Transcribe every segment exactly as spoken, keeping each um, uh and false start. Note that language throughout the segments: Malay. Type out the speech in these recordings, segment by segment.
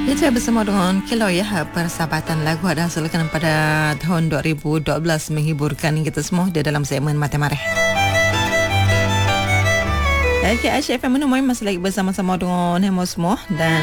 Kita bersama dengan Kilo ya, persahabatan lagu ada hasilkan pada tahun dua ribu dua belas menghiburkan kita semua di dalam segmen Mata Mareh. Okey, Aisyah F M Menumai masih lagi bersama-sama dengan Hemo semua dan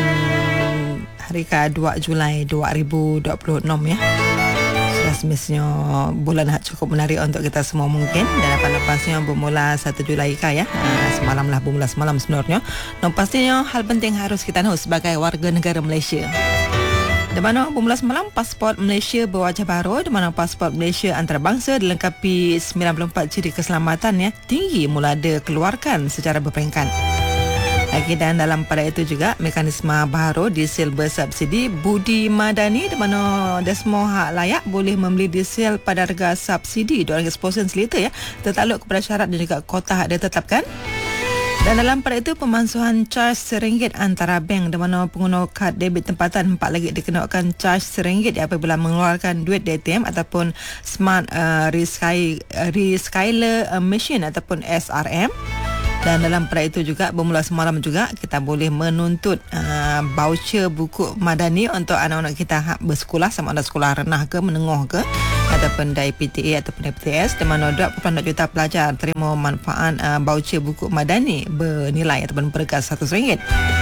hari ke dua Julai dua ribu dua puluh enam ya. Sudah semestinya bulan hak cukup menarik untuk kita semua mungkin, dan lepas-lepasnya bermula satu Julai ka ya. Ha, semalam lah bermula semalam sebenarnya. Dan pastinya hal penting harus kita tahu sebagai warga negara Malaysia. Di mana bermula semalam pasport Malaysia berwajah baru, di mana pasport Malaysia antarabangsa dilengkapi sembilan puluh empat ciri keselamatan ya tinggi mula dikeluarkan secara berperingkat. Lagi dan dalam pada itu juga mekanisme baru diesel bersubsidi Budi Madani, di mana semua hak layak boleh membeli diesel pada harga subsidi dua ringgit sepuluh sen seliter ya, tertakluk kepada syarat dan juga kota hak ditetapkan. Dan dalam pada itu pemansuhan charge seringgit antara bank, di mana pengguna kad debit tempatan empat lagi dikenakan charge seringgit apabila mengeluarkan duit di A T M ataupun smart uh, resky, uh, reskyler uh, machine ataupun S R M. Dan dalam pada itu juga bermula semalam juga kita boleh menuntut uh, voucher buku madani untuk anak-anak kita hak bersekolah, sama ada sekolah rendah ke menengah ke ataupun dari P T A ataupun dari P T S, di mana dua puluh enam juta pelajar terima manfaat uh, voucher buku madani bernilai ataupun berharga seratus ringgit.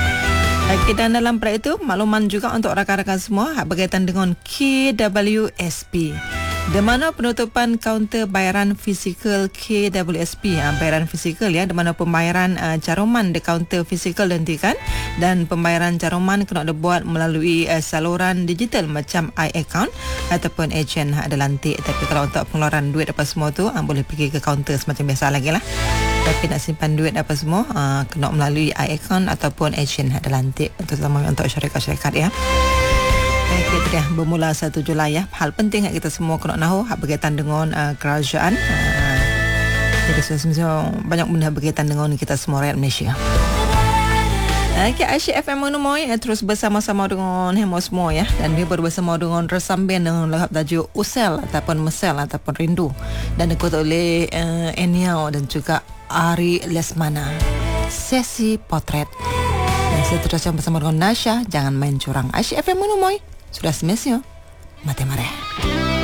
Okay, dan dalam pada itu makluman juga untuk rakan-rakan semua hak berkaitan dengan K W S P, di mana penutupan kaunter bayaran fizikal K W S P, ha, bayaran fizikal ya, di mana pembayaran uh, caruman di kaunter fizikal dihentikan dan pembayaran caruman kena dibuat melalui uh, saluran digital macam i-account ataupun ejen hak ada lantik. Tapi kalau untuk pengeluaran duit apa semua tu uh, boleh pergi ke kaunter semacam biasa lagi lah. Tapi nak simpan duit apa semua uh, kena melalui i-account ataupun ejen hak ada lantik, terutama untuk syarikat-syarikat ya. Okey, itu dah bermula satu Julai ya. Hal penting yang kita semua kena tahu hak berkaitan dengan uh, kerajaan. Uh, jadi sebenarnya banyak benda berkaitan dengan kita semua rakyat Malaysia. Okey, Aisyah F M Menumai uh, terus bersama-sama dengan Hemo semua ya, dan dia bersama dengan Resambian dengan lahap tajuk Usel ataupun Mesel ataupun Rindu, dan dikutip oleh uh, Eniao dan juga Ari Lesmana. Sesi potret. Dan saya terus bersama dengan Nasha. Jangan main curang. Aisyah F M Menumai sudah semestinya Mata Mareh.